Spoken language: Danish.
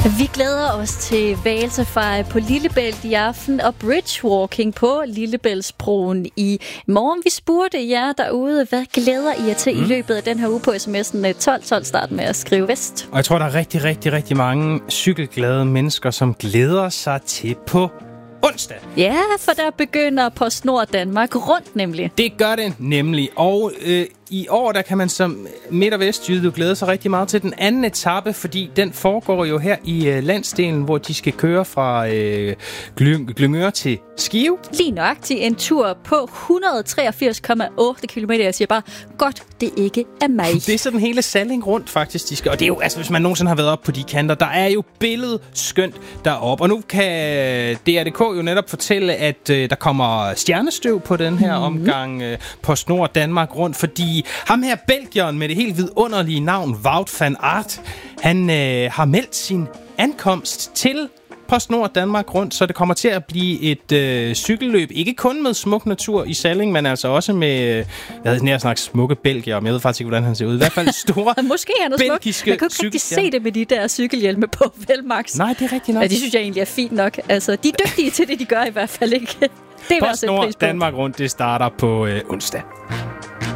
Vi glæder os til Hvalsafari på Lillebælt i aften og bridgewalking på Lillebæltsbroen i morgen. Vi spurgte jer derude, hvad glæder I jer til i løbet af den her uge på sms'en 1212. Start med at skrive vest. Og jeg tror, der er rigtig mange cykelglade mennesker, som glæder sig til på onsdag. Ja, for der begynder PostNord Danmark rundt nemlig. Det gør det nemlig. Og i år, der kan man som Midt- og Vestjyde glæde sig rigtig meget til den anden etape, fordi den foregår jo her i landsdelen, hvor de skal køre fra Glyngøre til Skive. Lige nøjagtigt en tur på 183,8 km. Jeg siger bare, godt det ikke er mig. Det er sådan hele Salling rundt faktisk, de skal. Og det er jo, altså hvis man nogensinde har været op på de kanter, der er jo billedet skønt deroppe. Og nu kan DRDK jo netop fortælle, at der kommer stjernestøv på den her omgang PostNord Danmark rundt, fordi ham her belgieren med det helt vidunderlige navn Wout van Aert, han har meldt sin ankomst til PostNord Danmark rundt, så det kommer til at blive et cykelløb. Ikke kun med smuk natur i Salling, men altså også med, jeg havde nær snakket smukke belgier, men jeg ved faktisk ikke, hvordan han ser ud. I hvert fald store måske er belgiske man kan ikke rigtig se det med de der cykelhjelme på, vel, Max? Nej, det er rigtigt nok. Ja, det synes jeg egentlig er fint nok. Altså, de er dygtige til det, de gør i hvert fald ikke. Det er PostNord Danmark rundt, det starter på onsdag.